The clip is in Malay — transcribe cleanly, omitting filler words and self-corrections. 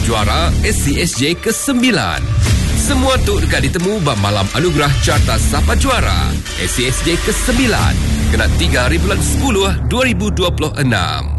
juara SCSJ ke-9. Semua tu dekat ditemu malam anugerah Carta Sapa Juara SCSJ ke-9. Kena 3 hari bulan 10 2026.